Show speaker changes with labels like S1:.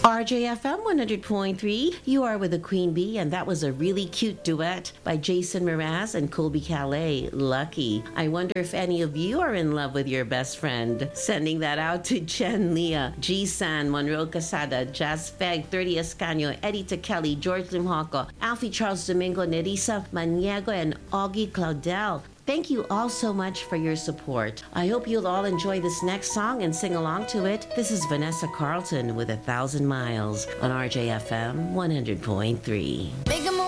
S1: RJFM 100.3, you are with the Queen Bee, and that was a really cute duet by Jason Mraz and Colby Calais, Lucky. I wonder if any of you are in love with your best friend. Sending that out to Jen Leah, G San, Monroe Casada, Jazz Feg, 30 Escanio, Eddie Kelly, George Limhoco, Alfie Charles Domingo, Nerissa Maniego, and Augie Claudel. Thank you all so much for your support. I hope you'll all enjoy this next song and sing along to it. This is Vanessa Carlton with 1,000 Miles on RJFM 100.3.